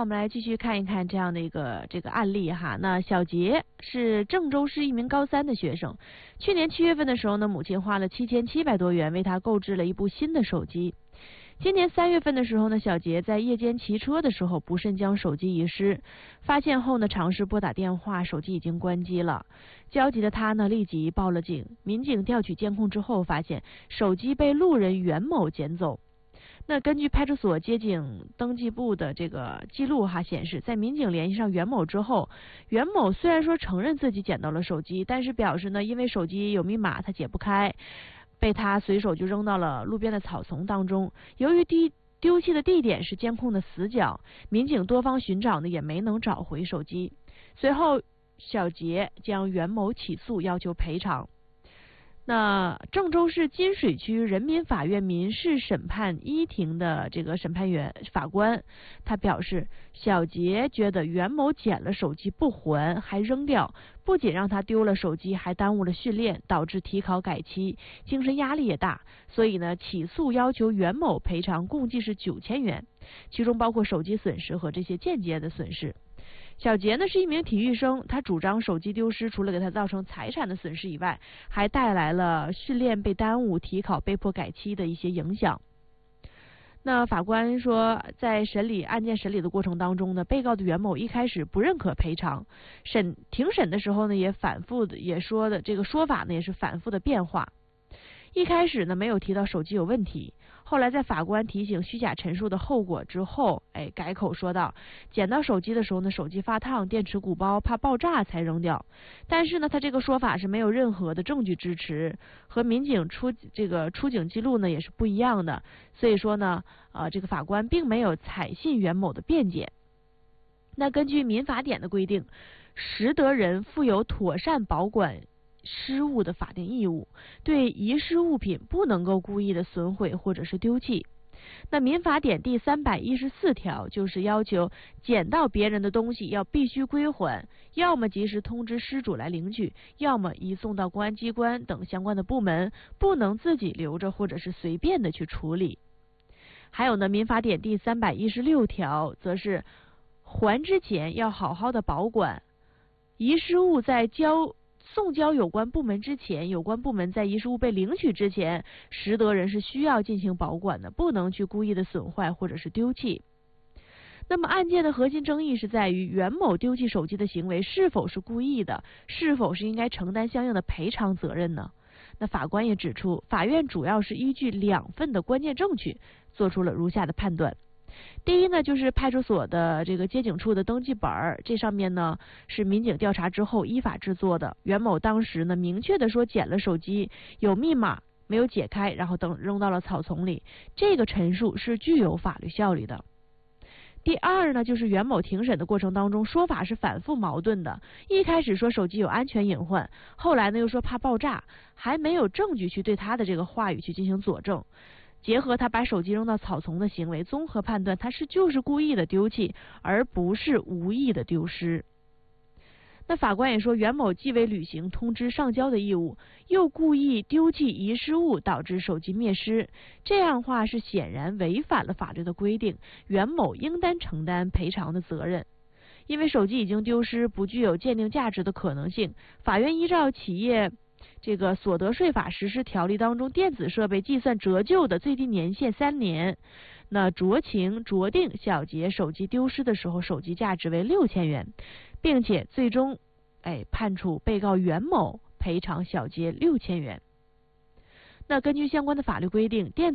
我们来继续看一看这样的这个案例哈。那小杰是郑州市一名高3的学生，去年7月份的时候呢，母亲花了7700多元为他购置了一部新的手机。今年3月份的时候呢，小杰在夜间骑车的时候不慎将手机遗失，发现后呢，尝试拨打电话，手机已经关机了。焦急的他呢，立即报了警。民警调取监控之后，发现手机被路人袁某捡走。那根据派出所接警登记簿的这个记录显示，在民警联系上袁某之后，袁某虽然说承认自己捡到了手机，但是表示呢，因为手机有密码他解不开，被他随手就扔到了路边的草丛当中。由于丢弃的地点是监控的死角，民警多方寻找呢也没能找回手机。随后小杰将袁某起诉，要求赔偿。那郑州市金水区人民法院民事审判一庭的这个审判员法官，他表示，小杰觉得袁某捡了手机不还还扔掉，不仅让他丢了手机，还耽误了训练，导致提考改期，精神压力也大，所以呢，起诉要求袁某赔偿共计是9000元，其中包括手机损失和这些间接的损失。小杰呢是一名体育生，他主张手机丢失除了给他造成财产的损失以外，还带来了训练被耽误、提考被迫改期的一些影响。那法官说，在案件审理的过程当中呢，被告的袁某一开始不认可赔偿，庭审的时候呢也反复的也说的这个说法呢也是反复的变化。一开始呢没有提到手机有问题，后来在法官提醒虚假陈述的后果之后，改口说道，捡到手机的时候呢，手机发烫，电池鼓包，怕爆炸才扔掉。但是呢，他这个说法是没有任何的证据支持，和民警出警记录呢也是不一样的。所以说呢，这个法官并没有采信袁某的辩解。那根据民法典的规定，拾得人负有妥善保管失物的法定义务，对遗失物品不能够故意的损毁或者是丢弃。那民法典第314条就是要求捡到别人的东西要必须归还，要么及时通知失主来领取，要么移送到公安机关等相关的部门，不能自己留着或者是随便的去处理。还有呢，民法典第316条则是还之前要好好的保管，遗失物在送交有关部门之前，有关部门在遗失物被领取之前，拾得人是需要进行保管的，不能去故意的损坏或者是丢弃。那么案件的核心争议是在于袁某丢弃手机的行为是否是故意的，是否是应该承担相应的赔偿责任呢？那法官也指出，法院主要是依据2份的关键证据做出了如下的判断。第一呢，就是派出所的这个接警处的登记本，这上面呢是民警调查之后依法制作的。袁某当时呢明确的说捡了手机，有密码没有解开，然后扔到了草丛里，这个陈述是具有法律效力的。第二呢，就是袁某庭审的过程当中说法是反复矛盾的，一开始说手机有安全隐患，后来呢又说怕爆炸，还没有证据去对他的这个话语去进行佐证。结合他把手机扔到草丛的行为，综合判断他就是故意的丢弃，而不是无意的丢失。那法官也说，袁某既未履行通知上交的义务，又故意丢弃遗失物，导致手机灭失，这样的话是显然违反了法律的规定，袁某应当承担赔偿的责任。因为手机已经丢失，不具有鉴定价值的可能性，法院依照企业所得税法实施条例当中电子设备计算折旧的最低年限3年，那酌定小杰手机丢失的时候手机价值为6000元，并且最终判处被告袁某赔偿小杰6000元。那根据相关的法律规定，